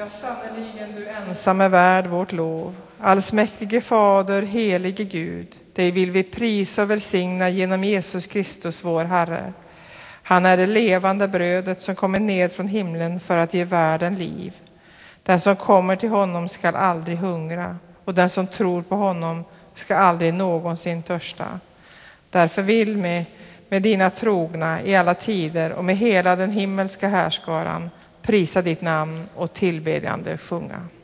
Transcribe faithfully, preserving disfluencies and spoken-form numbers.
Ja, sannerligen du ensam är värd vårt lov. Allsmäktige Fader, helige Gud, dig vill vi prisa och välsigna genom Jesus Kristus vår Herre. Han är det levande brödet som kommer ned från himlen för att ge världen liv. Den som kommer till honom skall aldrig hungra, och den som tror på honom ska aldrig någonsin törsta. Därför vill med, med dina trogna i alla tider och med hela den himmelska härskaran prisa ditt namn och tillbedjande sjunga.